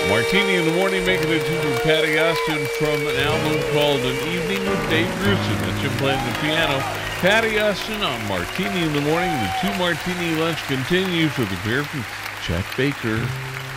Martini in the Morning, making it to Patty Austin from an album called An Evening with Dave Grusin. That's him playing the piano. Patty Austin on Martini in the Morning. The Two Martini Lunch continues with a beer from Chet Baker.